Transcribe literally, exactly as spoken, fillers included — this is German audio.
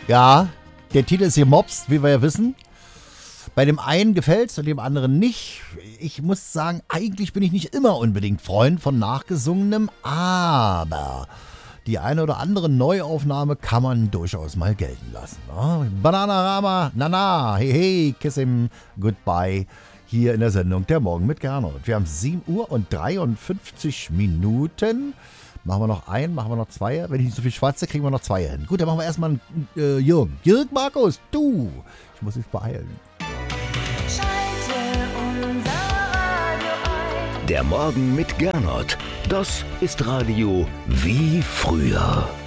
Ja, der Titel ist gemobst, wie wir ja wissen. Bei dem einen gefällt es und dem anderen nicht. Ich muss sagen, eigentlich bin ich nicht immer unbedingt Freund von Nachgesungenem, aber die eine oder andere Neuaufnahme kann man durchaus mal gelten lassen. Ne? Bananarama, Nana, hey, hey, kiss him, goodbye. Hier in der Sendung Der Morgen mit Gernot. Wir haben sieben Uhr und dreiundfünfzig Minuten. Machen wir noch ein, machen wir noch zwei. Wenn ich nicht so viel schwatze, kriegen wir noch zwei hin. Gut, dann machen wir erstmal einen äh, Jürgen. Jürgen Markus, du. Ich muss mich beeilen. Schalte unser Radio ein. Der Morgen mit Gernot. Das ist Radio wie früher.